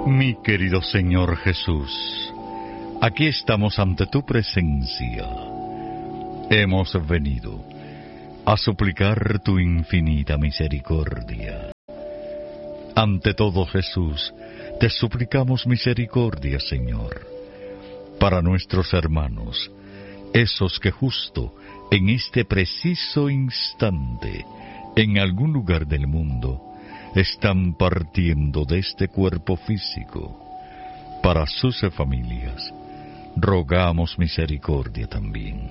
Mi querido Señor Jesús, aquí estamos ante tu presencia. Hemos venido a suplicar tu infinita misericordia. Ante todo, Jesús, te suplicamos misericordia, Señor, para nuestros hermanos, esos que justo en este preciso instante, en algún lugar del mundo, están partiendo de este cuerpo físico. Para sus familias, rogamos misericordia también.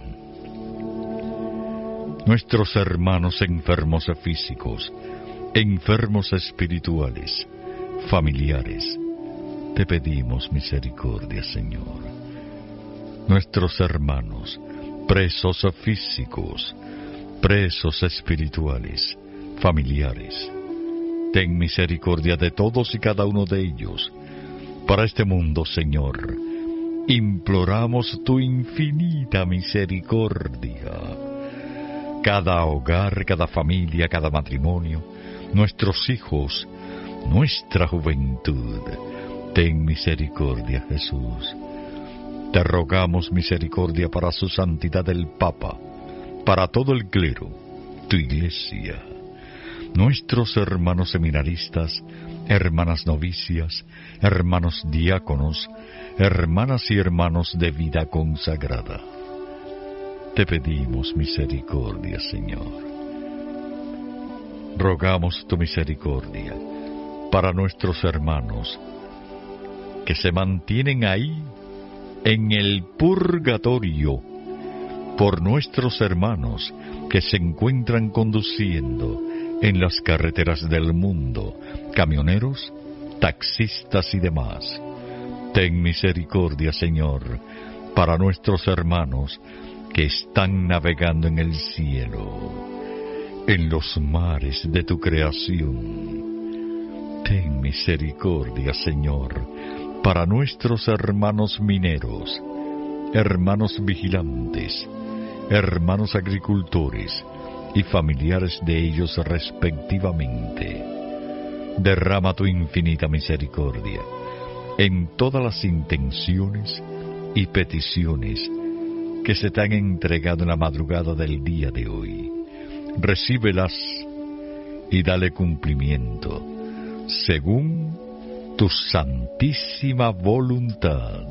Nuestros hermanos enfermos físicos, enfermos espirituales, familiares, te pedimos misericordia, Señor. Nuestros hermanos presos físicos, presos espirituales, familiares, ten misericordia de todos y cada uno de ellos. Para este mundo, Señor, imploramos tu infinita misericordia. Cada hogar, cada familia, cada matrimonio, nuestros hijos, nuestra juventud, ten misericordia, Jesús. Te rogamos misericordia para su santidad el Papa, para todo el clero, tu Iglesia, nuestros hermanos seminaristas, hermanas novicias, hermanos diáconos, hermanas y hermanos de vida consagrada. Te pedimos misericordia, Señor. Rogamos tu misericordia para nuestros hermanos que se mantienen ahí en el purgatorio, por nuestros hermanos que se encuentran conduciendo en las carreteras del mundo, camioneros, taxistas y demás. Ten misericordia, Señor, para nuestros hermanos que están navegando en el cielo, en los mares de tu creación. Ten misericordia, Señor, para nuestros hermanos mineros, hermanos vigilantes, hermanos agricultores y familiares de ellos respectivamente. Derrama tu infinita misericordia en todas las intenciones y peticiones que se te han entregado en la madrugada del día de hoy. Recíbelas y dale cumplimiento según tu santísima voluntad.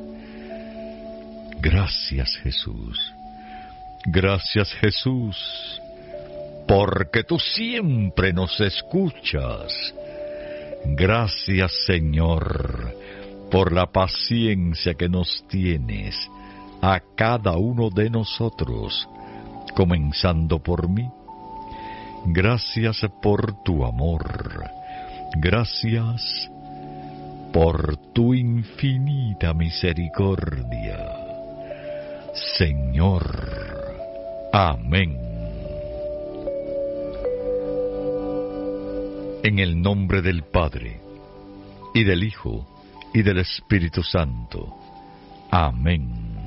Gracias, Jesús. Gracias, Jesús, porque tú siempre nos escuchas. Gracias, Señor, por la paciencia que nos tienes a cada uno de nosotros, comenzando por mí. Gracias por tu amor. Gracias por tu infinita misericordia, Señor. Amén. En el nombre del Padre, y del Hijo, y del Espíritu Santo. Amén.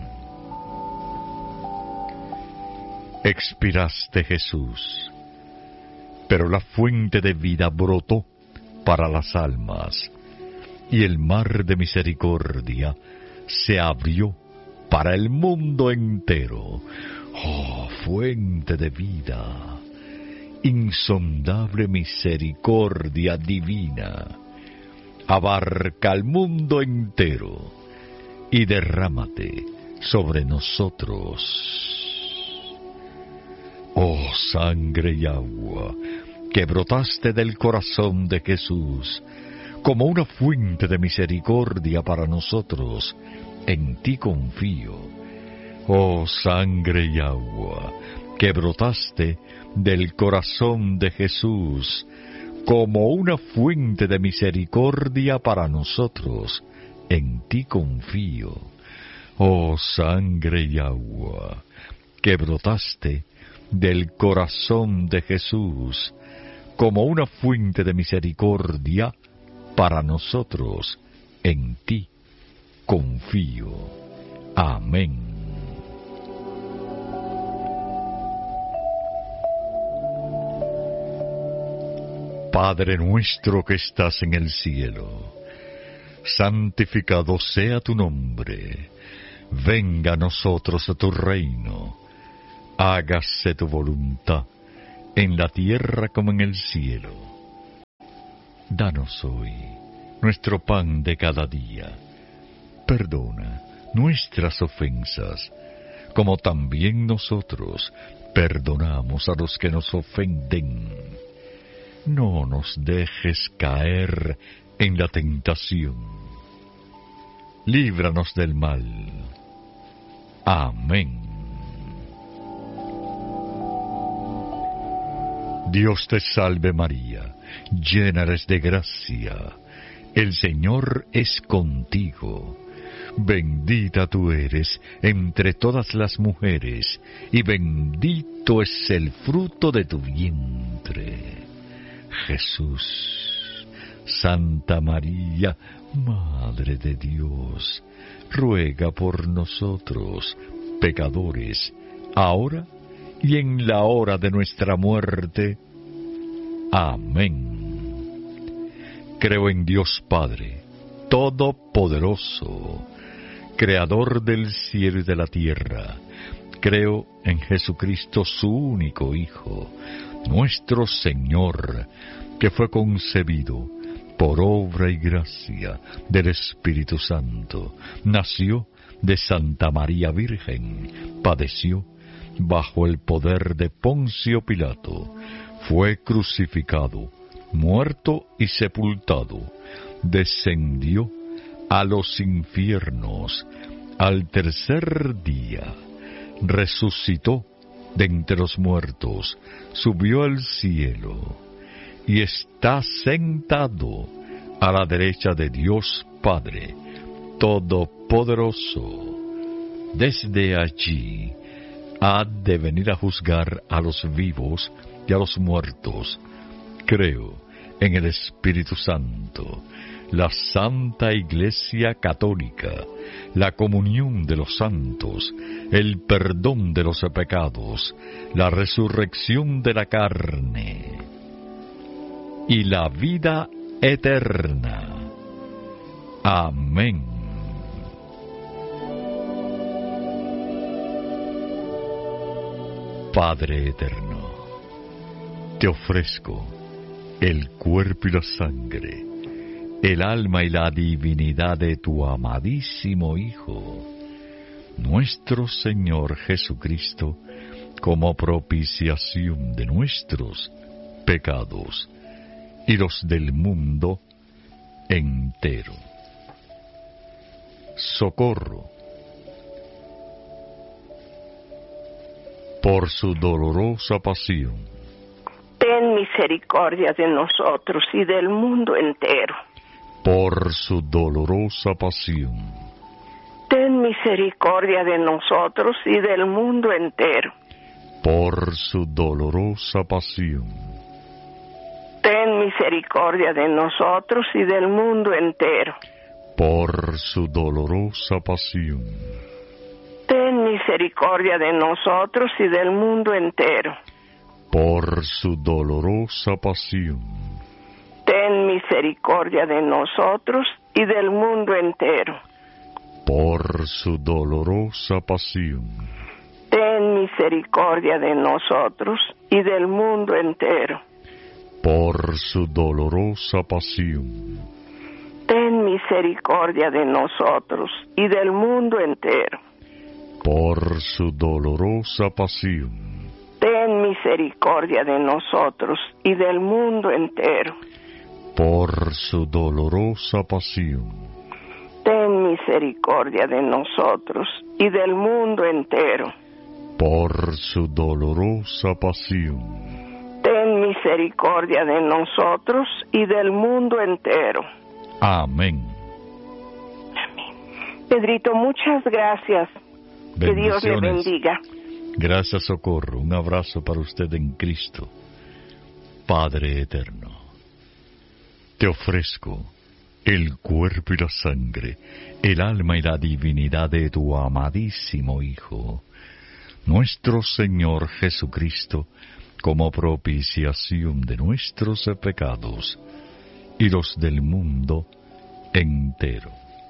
Expiraste, Jesús, pero la fuente de vida brotó para las almas, y el mar de misericordia se abrió para el mundo entero. Oh, fuente de vida, insondable misericordia divina, abarca el mundo entero y derrámate sobre nosotros. Oh, sangre y agua que brotaste del corazón de Jesús como una fuente de misericordia para nosotros, en ti confío. Oh, sangre y agua que brotaste del corazón de Jesús como una fuente de misericordia para nosotros, en ti confío. Oh, sangre y agua que brotaste del corazón de Jesús como una fuente de misericordia para nosotros, en ti confío. Amén. Padre nuestro que estás en el cielo, santificado sea tu nombre. Venga a nosotros tu reino. Hágase tu voluntad, en la tierra como en el cielo. Danos hoy nuestro pan de cada día. Perdona nuestras ofensas, como también nosotros perdonamos a los que nos ofenden. No nos dejes caer en la tentación. Líbranos del mal. Amén. Dios te salve María, llena eres de gracia. El Señor es contigo. Bendita tú eres entre todas las mujeres, y bendito es el fruto de tu vientre, Jesús. Santa María, Madre de Dios, ruega por nosotros, pecadores, ahora y en la hora de nuestra muerte. Amén. Creo en Dios Padre, Todopoderoso, Creador del cielo y de la tierra. Creo en Jesucristo, su único Hijo, nuestro Señor, que fue concebido por obra y gracia del Espíritu Santo. Nació de Santa María Virgen, padeció bajo el poder de Poncio Pilato, fue crucificado, muerto y sepultado, descendió a los infiernos, al tercer día resucitó de entre los muertos, subió al cielo y está sentado a la derecha de Dios Padre Todopoderoso. Desde allí ha de venir a juzgar a los vivos y a los muertos. Creo en el Espíritu Santo, la Santa Iglesia Católica, la comunión de los santos, el perdón de los pecados, la resurrección de la carne y la vida eterna. Amén. Padre eterno, te ofrezco el cuerpo y la sangre, el alma y la divinidad de tu amadísimo Hijo, nuestro Señor Jesucristo, como propiciación de nuestros pecados y los del mundo entero. Socorro. Por su dolorosa pasión, ten misericordia de nosotros y del mundo entero. Por su dolorosa pasión, ten misericordia de nosotros y del mundo entero. Por su dolorosa pasión, ten misericordia de nosotros y del mundo entero. Por su dolorosa pasión, ten misericordia de nosotros y del mundo entero. Por su dolorosa pasión, ten misericordia de nosotros y del mundo entero. Por su dolorosa pasión, ten misericordia de nosotros y del mundo entero. Por su dolorosa pasión, ten misericordia de nosotros y del mundo entero. Por su dolorosa pasión, ten misericordia de nosotros y del mundo entero. Por su dolorosa pasión, ten misericordia de nosotros y del mundo entero. Por su dolorosa pasión, ten misericordia de nosotros y del mundo entero. Amén. Amén. Pedrito, muchas gracias. Que Dios le bendiga. Gracias, Socorro. Un abrazo para usted en Cristo. Padre eterno, te ofrezco el cuerpo y la sangre, el alma y la divinidad de tu amadísimo Hijo, nuestro Señor Jesucristo, como propiciación de nuestros pecados y los del mundo entero.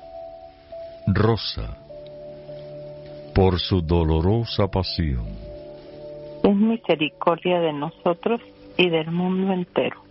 Rosa, por su dolorosa pasión, ten misericordia de nosotros y del mundo entero.